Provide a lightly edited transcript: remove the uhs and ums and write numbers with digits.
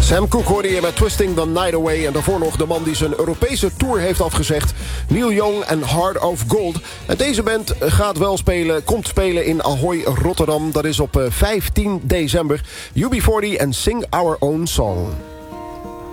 Sam Cooke hoorde je met Twisting the Night Away. En daarvoor nog de man die zijn Europese tour heeft afgezegd. Neil Young en Heart of Gold. En deze band komt spelen in Ahoy, Rotterdam. Dat is op 15 december. UB40 en Sing Our Own Song.